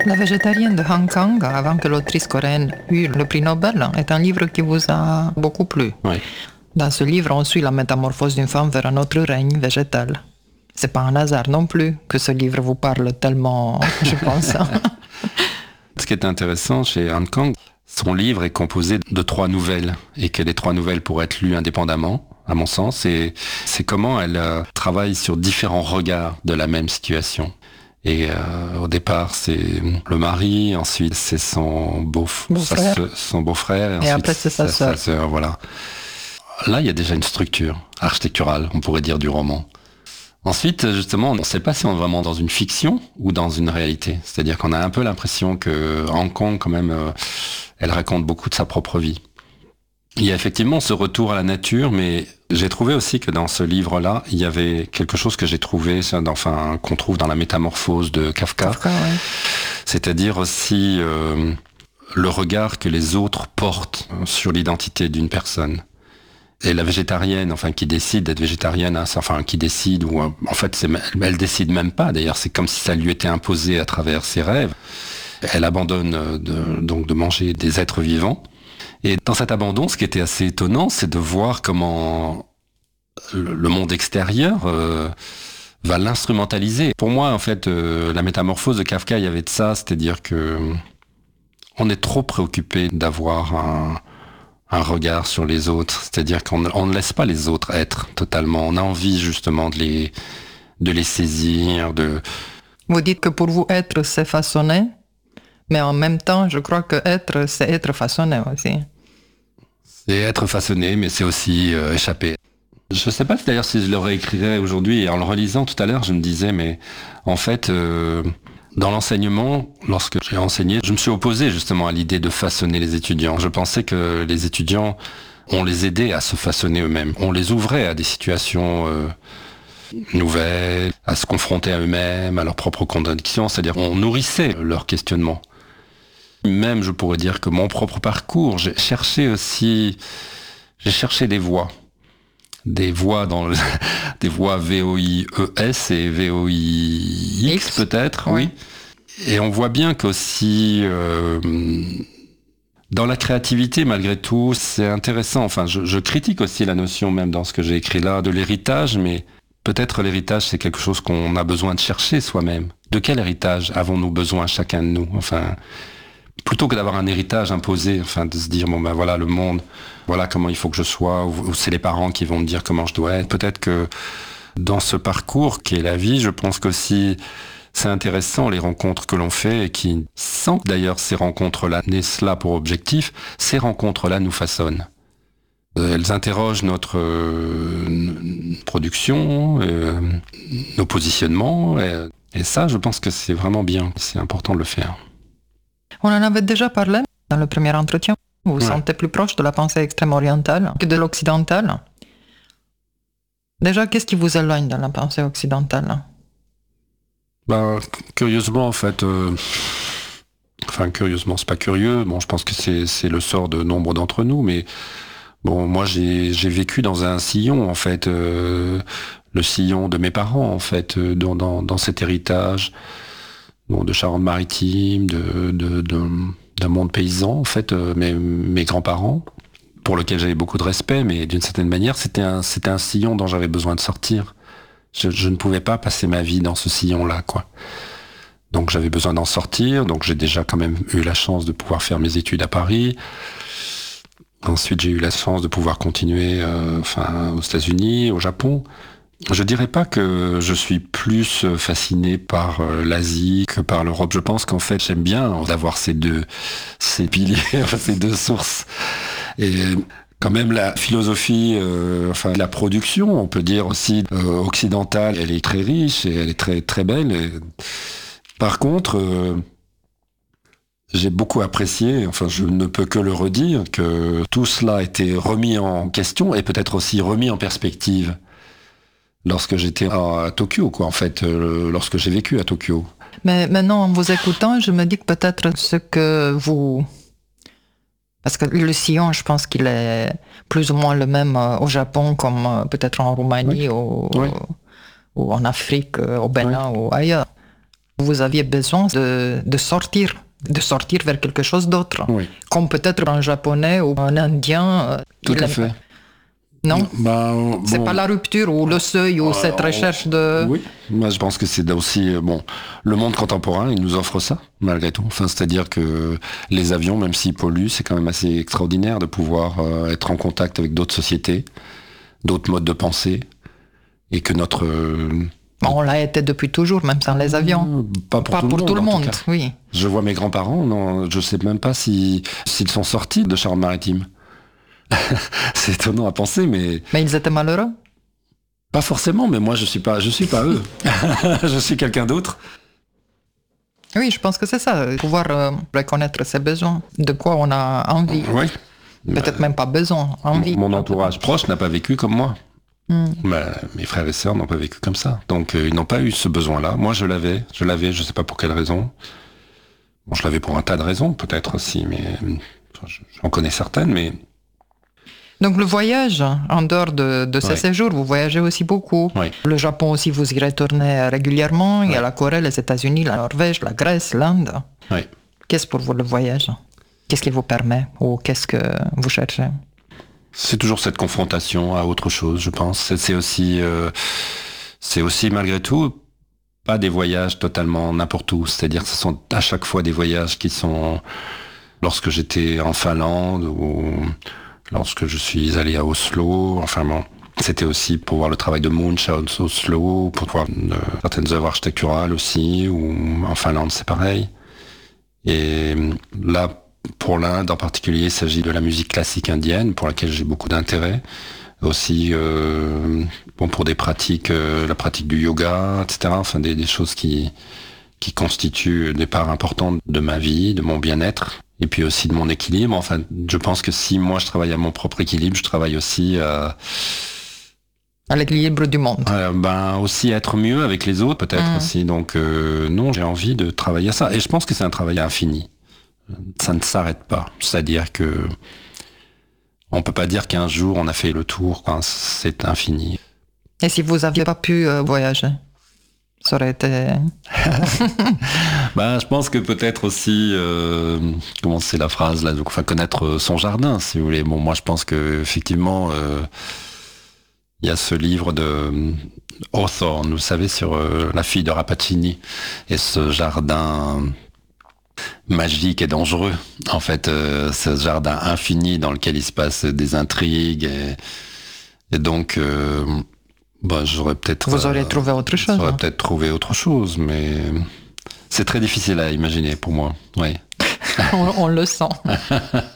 La végétarienne de Hong Kong, avant que l'autrice coréenne eût le prix Nobel, est un livre qui vous a beaucoup plu. Oui. Dans ce livre, on suit la métamorphose d'une femme vers un autre règne végétal. C'est pas un hasard non plus que ce livre vous parle tellement, je pense. Ce qui est intéressant chez Han Kang, son livre est composé de 3 nouvelles et que les 3 nouvelles pourraient être lues indépendamment, à mon sens, et c'est comment elle travaille sur différents regards de la même situation. Et au départ, c'est le mari, ensuite c'est son beau-frère, et après c'est sa sœur. Voilà. Là, il y a déjà une structure architecturale, on pourrait dire, du roman. Ensuite, justement, on ne sait pas si on est vraiment dans une fiction ou dans une réalité. C'est-à-dire qu'on a un peu l'impression que Hong Kong, quand même, elle raconte beaucoup de sa propre vie. Il y a effectivement ce retour à la nature, mais j'ai trouvé aussi que dans ce livre-là, il y avait quelque chose que j'ai trouvé, qu'on trouve dans la métamorphose de Kafka. Ouais. C'est-à-dire aussi le regard que les autres portent sur l'identité d'une personne. Et la végétarienne, qui décide d'être végétarienne, qui décide, ou en fait, elle décide même pas. D'ailleurs, c'est comme si ça lui était imposé à travers ses rêves. Elle abandonne donc de manger des êtres vivants. Et dans cet abandon, ce qui était assez étonnant, c'est de voir comment le monde extérieur va l'instrumentaliser. Pour moi, en fait, la métamorphose de Kafka, il y avait de ça, c'est-à-dire que on est trop préoccupé d'avoir un regard sur les autres, c'est-à-dire qu'on ne laisse pas les autres être totalement. On a envie justement de les saisir. Vous dites que pour vous, être, c'est façonner, mais en même temps, je crois que être, c'est être façonné aussi. C'est être façonné, mais c'est aussi échapper. Je ne sais pas d'ailleurs si je le réécrirais aujourd'hui, et en le relisant tout à l'heure, je me disais, mais en fait... dans l'enseignement, lorsque j'ai enseigné, je me suis opposé justement à l'idée de façonner les étudiants. Je pensais que les étudiants, on les aidait à se façonner eux-mêmes. On les ouvrait à des situations nouvelles, à se confronter à eux-mêmes, à leurs propres contradictions. C'est-à-dire, on nourrissait leur questionnement. Même, je pourrais dire que mon propre parcours, j'ai cherché des voies. Des voix des voix VOIES et VOIX peut-être, ouais. Oui. Et on voit bien qu'aussi dans la créativité, malgré tout, c'est intéressant. Je critique aussi la notion, même dans ce que j'ai écrit là, de l'héritage, mais peut-être l'héritage, c'est quelque chose qu'on a besoin de chercher soi-même. De quel héritage avons-nous besoin chacun de nous ? Plutôt que d'avoir un héritage imposé, de se dire, voilà le monde, voilà comment il faut que je sois, ou c'est les parents qui vont me dire comment je dois être. Peut-être que dans ce parcours qui est la vie, je pense qu'aussi c'est intéressant les rencontres que l'on fait et qui, sans que d'ailleurs ces rencontres-là n'aient cela pour objectif, ces rencontres-là nous façonnent. Elles interrogent notre production, nos positionnements, et ça, je pense que c'est vraiment bien, c'est important de le faire. On en avait déjà parlé dans le premier entretien. Vous vous sentez plus proche de la pensée extrême orientale que de l'occidentale. Déjà, qu'est-ce qui vous éloigne dans la pensée occidentale ? Curieusement, en fait... curieusement, c'est pas curieux. Bon, je pense que c'est le sort de nombre d'entre nous, mais... Bon, moi, j'ai vécu dans un sillon, en fait, le sillon de mes parents, en fait, dans cet héritage... de Charente-Maritime, d'un monde paysan, en fait, mes grands-parents, pour lequel j'avais beaucoup de respect, mais d'une certaine manière, c'était un sillon dont j'avais besoin de sortir. Je ne pouvais pas passer ma vie dans ce sillon-là, quoi. Donc j'avais besoin d'en sortir, donc j'ai déjà quand même eu la chance de pouvoir faire mes études à Paris. Ensuite, j'ai eu la chance de pouvoir continuer aux États-Unis, au Japon. Je dirais pas que je suis plus fasciné par l'Asie que par l'Europe. Je pense qu'en fait, j'aime bien avoir ces piliers, ces deux sources. Et quand même, la philosophie, la production, on peut dire aussi occidentale, elle est très riche et elle est très, très belle. Et, par contre, j'ai beaucoup apprécié, je ne peux que le redire, que tout cela a été remis en question et peut-être aussi remis en perspective. Lorsque j'étais à Tokyo, lorsque j'ai vécu à Tokyo. Mais maintenant, en vous écoutant, je me dis que peut-être ce que vous... Parce que le sillon, je pense qu'il est plus ou moins le même au Japon, comme peut-être en Roumanie, ou en Afrique, au Bénin, ou ailleurs. Vous aviez besoin de sortir vers quelque chose d'autre. Oui. Comme peut-être un japonais ou un indien. Tout à fait. Non, c'est bon, pas la rupture ou le seuil ou cette recherche de... Oui, moi je pense que c'est aussi... le monde contemporain, il nous offre ça, malgré tout. Enfin, c'est-à-dire que les avions, même s'ils polluent, c'est quand même assez extraordinaire de pouvoir être en contact avec d'autres sociétés, d'autres modes de pensée, et que notre... On l'a été depuis toujours, même sans les avions. Pas pour tout le monde, oui. Je vois mes grands-parents, non, je sais même pas s'ils sont sortis de Charente-Maritime. C'est étonnant à penser, mais... Mais ils étaient malheureux? Pas forcément, mais moi je suis pas eux. Je suis quelqu'un d'autre. Oui, je pense que c'est ça, pouvoir reconnaître ses besoins, de quoi on a envie. Oui. Peut-être même pas besoin, envie. Mon entourage proche n'a pas vécu comme moi. Mes frères et sœurs n'ont pas vécu comme ça. Donc ils n'ont pas eu ce besoin-là. Moi je l'avais, je sais pas pour quelle raison. Bon, je l'avais pour un tas de raisons, peut-être aussi, mais j'en connais certaines, mais... Donc le voyage, en dehors de ces séjours, vous voyagez aussi beaucoup. Oui. Le Japon aussi, vous y retournez régulièrement. Il y a la Corée, les États-Unis, la Norvège, la Grèce, l'Inde. Oui. Qu'est-ce pour vous le voyage? Qu'est-ce qu'il vous permet? Ou qu'est-ce que vous cherchez? C'est toujours cette confrontation à autre chose, je pense. C'est aussi malgré tout pas des voyages totalement n'importe où. C'est-à-dire que ce sont à chaque fois des voyages qui sont... Lorsque j'étais en Finlande ou... Lorsque je suis allé à Oslo, enfin bon, c'était aussi pour voir le travail de Munch à Oslo, pour voir certaines œuvres architecturales aussi, ou en Finlande c'est pareil. Et là, pour l'Inde en particulier, il s'agit de la musique classique indienne, pour laquelle j'ai beaucoup d'intérêt. Aussi, pour des pratiques, la pratique du yoga, etc. Enfin, des choses qui constituent des parts importantes de ma vie, de mon bien-être. Et puis aussi de mon équilibre. Enfin, je pense que si moi je travaille à mon propre équilibre, je travaille aussi à l'équilibre du monde. Aussi être mieux avec les autres, peut-être aussi. Donc non, j'ai envie de travailler à ça. Et je pense que c'est un travail infini. Ça ne s'arrête pas. C'est-à-dire que on peut pas dire qu'un jour on a fait le tour. C'est infini. Et si vous aviez pas pu voyager? Ça aurait été... Je pense que peut-être aussi, comment c'est la phrase là, donc, connaître son jardin, si vous voulez. Bon, moi je pense que effectivement, il y a ce livre de Hawthorne, vous savez, sur la fille de Rappaccini, et ce jardin magique et dangereux. En fait, ce jardin infini dans lequel il se passe des intrigues, et donc... j'aurais peut-être... Vous auriez trouvé autre chose. J'aurais peut-être trouvé autre chose, mais c'est très difficile à imaginer pour moi. Oui. On le sent.